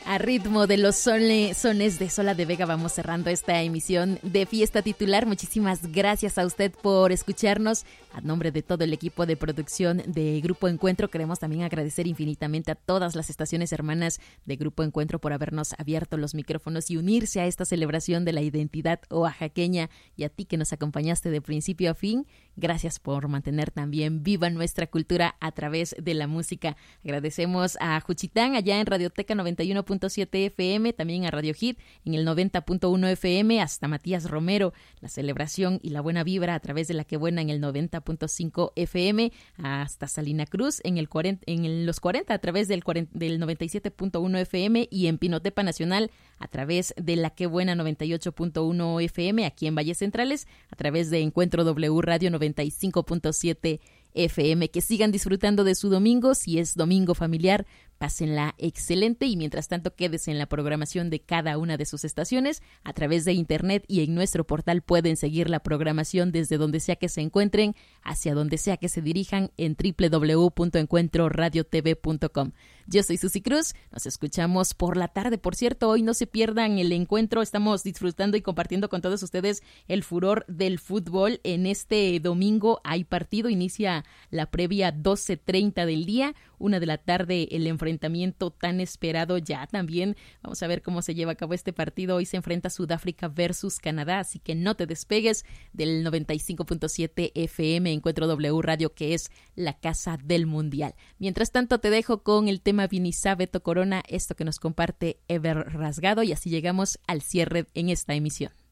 A ritmo de los sones de Sola de Vega vamos cerrando esta emisión de Fiesta Titular. Muchísimas gracias a usted por escucharnos. A nombre de todo el equipo de producción de Grupo Encuentro, queremos también agradecer infinitamente a todas las estaciones hermanas de Grupo Encuentro por habernos abierto los micrófonos y unirse a esta celebración de la identidad oaxaqueña. Y a ti que nos acompañaste de principio a fin, gracias por mantener también viva nuestra cultura a través de la música. Agradecemos a Juchitán allá en Radioteca 91.7 FM, también a Radio Hit en el 90.1 FM, hasta Matías Romero, la celebración y la buena vibra a través de La Que Buena en el 90.5 FM, hasta Salina Cruz en los 40 a través del 97.1 FM y en Pinotepa Nacional a través de La Que Buena 98.1 FM, aquí en Valles Centrales a través de Encuentro W Radio 95.7 FM. Que sigan disfrutando de su domingo. Si es domingo familiar, pásenla excelente y mientras tanto quédese en la programación de cada una de sus estaciones. A través de internet y en nuestro portal pueden seguir la programación desde donde sea que se encuentren, hacia donde sea que se dirijan en www.encuentroradiotv.com. Yo soy Susi Cruz, nos escuchamos por la tarde. Por cierto, hoy no se pierdan el encuentro, estamos disfrutando y compartiendo con todos ustedes el furor del fútbol. En este domingo hay partido, inicia la previa 12:30 del día, 1 de la tarde el enfrentamiento tan esperado ya también. Vamos a ver cómo se lleva a cabo este partido. Hoy se enfrenta Sudáfrica versus Canadá, así que no te despegues del 95.7 FM Encuentro W Radio, que es la casa del mundial. Mientras tanto te dejo con el tema Vinizá Beto Corona, esto que nos comparte Ever Rasgado, y así llegamos al cierre en esta emisión.